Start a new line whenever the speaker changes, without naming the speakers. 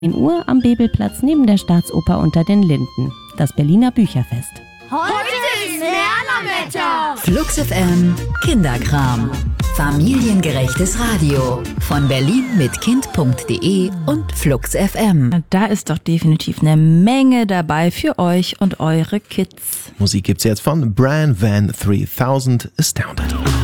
Uhr am Bebelplatz neben der Staatsoper unter den Linden. Das Berliner Bücherfest.
Heute ist Lernerwetter!
Flux FM Kinderkram. Familiengerechtes Radio. Von Berlin mit Kind.de und Flux FM.
Da ist doch definitiv eine Menge dabei für euch und eure Kids.
Musik gibt's jetzt von Bran Van 3000 Astounded.